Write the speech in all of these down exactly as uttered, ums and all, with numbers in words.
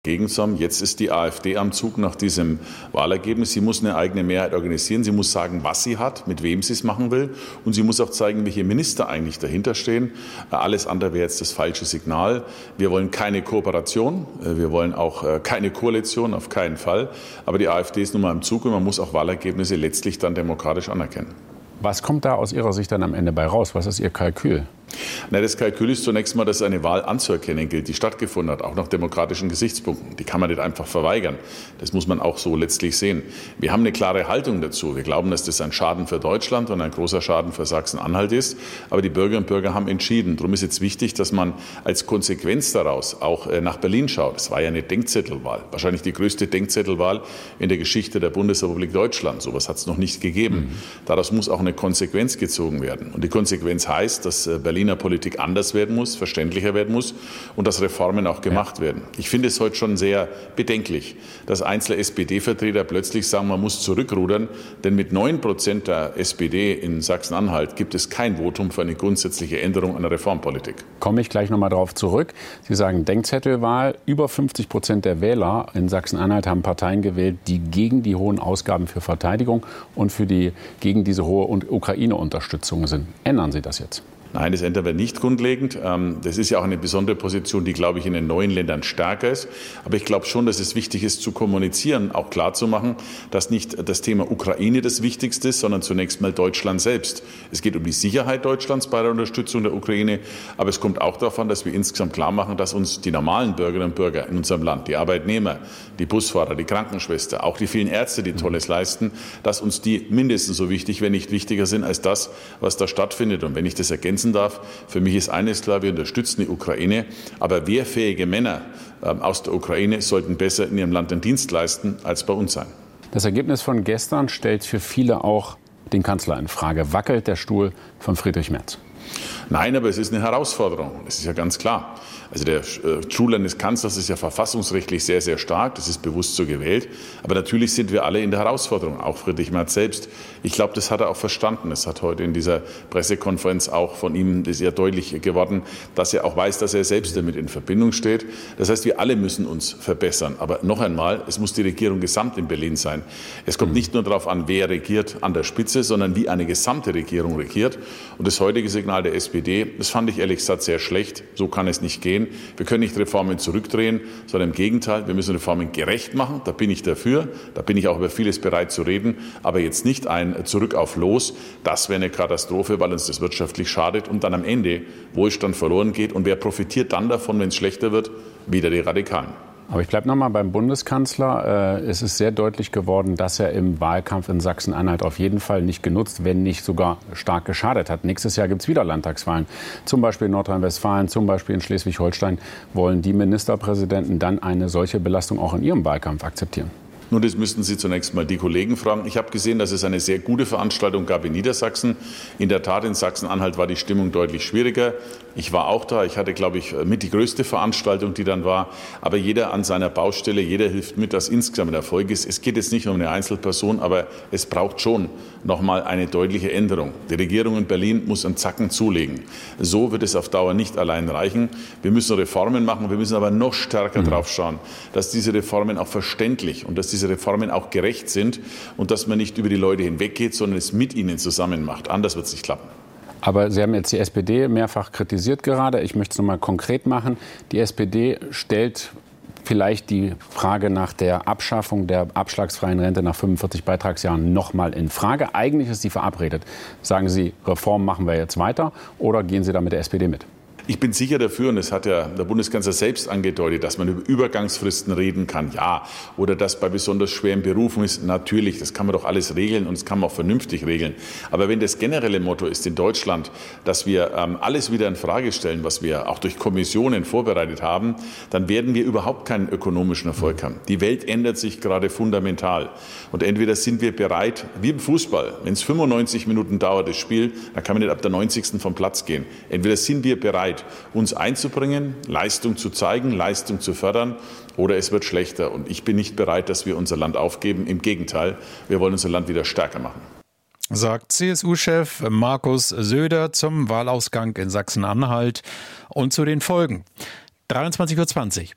Gegensam. Jetzt ist die AfD am Zug nach diesem Wahlergebnis. Sie muss eine eigene Mehrheit organisieren. Sie muss sagen, was sie hat, mit wem sie es machen will. Und sie muss auch zeigen, welche Minister eigentlich dahinter stehen. Alles andere wäre jetzt das falsche Signal. Wir wollen keine Kooperation. Wir wollen auch keine Koalition, auf keinen Fall. Aber die AfD ist nun mal am Zug und man muss auch Wahlergebnisse letztlich dann demokratisch anerkennen. Was kommt da aus Ihrer Sicht dann am Ende bei raus? Was ist Ihr Kalkül? Na, das Kalkül ist zunächst mal, dass eine Wahl anzuerkennen gilt, die stattgefunden hat, auch nach demokratischen Gesichtspunkten. Die kann man nicht einfach verweigern. Das muss man auch so letztlich sehen. Wir haben eine klare Haltung dazu. Wir glauben, dass das ein Schaden für Deutschland und ein großer Schaden für Sachsen-Anhalt ist. Aber die Bürgerinnen und Bürger haben entschieden. Darum ist jetzt wichtig, dass man als Konsequenz daraus auch nach Berlin schaut. Es war ja eine Denkzettelwahl. Wahrscheinlich die größte Denkzettelwahl in der Geschichte der Bundesrepublik Deutschland. So etwas hat es noch nicht gegeben. Mhm. Daraus muss auch eine Konsequenz gezogen werden. Und die Konsequenz heißt, dass Berlin Politik anders werden muss, verständlicher werden muss und dass Reformen auch gemacht ja. werden. Ich finde es heute schon sehr bedenklich, dass einzelne S P D-Vertreter plötzlich sagen, man muss zurückrudern, denn mit neun Prozent der S P D in Sachsen-Anhalt gibt es kein Votum für eine grundsätzliche Änderung an der Reformpolitik. Komme ich gleich noch mal darauf zurück. Sie sagen Denkzettelwahl. Über fünfzig Prozent der Wähler in Sachsen-Anhalt haben Parteien gewählt, die gegen die hohen Ausgaben für Verteidigung und für die, gegen diese hohe Ukraine-Unterstützung sind. Ändern Sie das jetzt? Nein, das ändern wir nicht grundlegend. Das ist ja auch eine besondere Position, die, glaube ich, in den neuen Ländern stärker ist. Aber ich glaube schon, dass es wichtig ist, zu kommunizieren, auch klarzumachen, dass nicht das Thema Ukraine das Wichtigste ist, sondern zunächst mal Deutschland selbst. Es geht um die Sicherheit Deutschlands bei der Unterstützung der Ukraine. Aber es kommt auch davon, dass wir insgesamt klar machen, dass uns die normalen Bürgerinnen und Bürger in unserem Land, die Arbeitnehmer, die Busfahrer, die Krankenschwester, auch die vielen Ärzte, die Tolles leisten, dass uns die mindestens so wichtig, wenn nicht wichtiger sind als das, was da stattfindet. Und wenn ich das ergänze, darf. Für mich ist eines klar, wir unterstützen die Ukraine, aber wehrfähige Männer äh, aus der Ukraine sollten besser in ihrem Land den Dienst leisten, als bei uns sein. Das Ergebnis von gestern stellt für viele auch den Kanzler in Frage. Wackelt der Stuhl von Friedrich Merz? Nein, aber es ist eine Herausforderung. Das ist ja ganz klar. Also der Stuhl des Kanzlers ist ja verfassungsrechtlich sehr, sehr stark. Das ist bewusst so gewählt. Aber natürlich sind wir alle in der Herausforderung, auch Friedrich Merz selbst. Ich glaube, das hat er auch verstanden. Es hat heute in dieser Pressekonferenz auch von ihm sehr deutlich geworden, dass er auch weiß, dass er selbst damit in Verbindung steht. Das heißt, wir alle müssen uns verbessern. Aber noch einmal, es muss die Regierung gesamt in Berlin sein. Es kommt nicht nur darauf an, wer regiert an der Spitze, sondern wie eine gesamte Regierung regiert. Und das heutige Signal der S P D, das fand ich ehrlich gesagt sehr schlecht. So kann es nicht gehen. Wir können nicht Reformen zurückdrehen, sondern im Gegenteil, wir müssen Reformen gerecht machen. Da bin ich dafür. Da bin ich auch über vieles bereit zu reden. Aber jetzt nicht ein Zurück auf Los. Das wäre eine Katastrophe, weil uns das wirtschaftlich schadet und dann am Ende Wohlstand verloren geht. Und wer profitiert dann davon, wenn es schlechter wird? Wieder die Radikalen. Aber ich bleibe noch mal beim Bundeskanzler. Es ist sehr deutlich geworden, dass er im Wahlkampf in Sachsen-Anhalt auf jeden Fall nicht genutzt, wenn nicht sogar stark geschadet hat. Nächstes Jahr gibt es wieder Landtagswahlen, zum Beispiel in Nordrhein-Westfalen, zum Beispiel in Schleswig-Holstein. Wollen die Ministerpräsidenten dann eine solche Belastung auch in ihrem Wahlkampf akzeptieren? Nun, das müssten Sie zunächst mal die Kollegen fragen. Ich habe gesehen, dass es eine sehr gute Veranstaltung gab in Niedersachsen. In der Tat, in Sachsen-Anhalt war die Stimmung deutlich schwieriger. Ich war auch da. Ich hatte, glaube ich, mit die größte Veranstaltung, die dann war. Aber jeder an seiner Baustelle, jeder hilft mit, dass insgesamt ein Erfolg ist. Es geht jetzt nicht um eine Einzelperson, aber es braucht schon noch mal eine deutliche Änderung. Die Regierung in Berlin muss einen Zacken zulegen. So wird es auf Dauer nicht allein reichen. Wir müssen Reformen machen. Wir müssen aber noch stärker mhm. drauf schauen, dass diese Reformen auch verständlich und dass diese Reformen auch gerecht sind und dass man nicht über die Leute hinweggeht, sondern es mit ihnen zusammen macht. Anders wird es nicht klappen. Aber Sie haben jetzt die S P D mehrfach kritisiert gerade. Ich möchte es noch mal konkret machen. Die S P D stellt vielleicht die Frage nach der Abschaffung der abschlagsfreien Rente nach fünfundvierzig Beitragsjahren noch mal in Frage. Eigentlich ist sie verabredet. Sagen Sie, Reform machen wir jetzt weiter oder gehen Sie da mit der S P D mit? Ich bin sicher dafür, und das hat ja der Bundeskanzler selbst angedeutet, dass man über Übergangsfristen reden kann, ja. Oder dass bei besonders schweren Berufen ist, natürlich, das kann man doch alles regeln und das kann man auch vernünftig regeln. Aber wenn das generelle Motto ist in Deutschland, dass wir ähm, alles wieder in Frage stellen, was wir auch durch Kommissionen vorbereitet haben, dann werden wir überhaupt keinen ökonomischen Erfolg haben. Die Welt ändert sich gerade fundamental. Und entweder sind wir bereit, wie im Fußball, wenn es fünfundneunzig Minuten dauert, das Spiel, dann kann man nicht ab der neunzigsten vom Platz gehen. Entweder sind wir bereit, uns einzubringen, Leistung zu zeigen, Leistung zu fördern, oder es wird schlechter. Und ich bin nicht bereit, dass wir unser Land aufgeben. Im Gegenteil, wir wollen unser Land wieder stärker machen. Sagt C S U-Chef Markus Söder zum Wahlausgang in Sachsen-Anhalt und zu den Folgen. dreiundzwanzig Uhr zwanzig.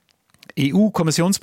E U-Kommissionspräsident